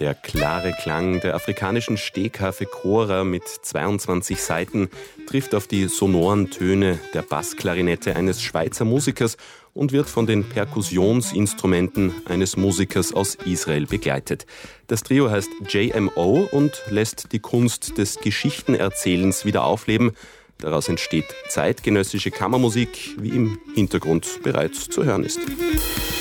Der klare Klang der afrikanischen Stehkafe Chora mit 22 Saiten trifft auf die sonoren Töne der Bassklarinette eines Schweizer Musikers und wird von den Perkussionsinstrumenten eines Musikers aus Israel begleitet. Das Trio heißt JMO und lässt die Kunst des Geschichtenerzählens wieder aufleben. Daraus entsteht zeitgenössische Kammermusik, wie im Hintergrund bereits zu hören ist.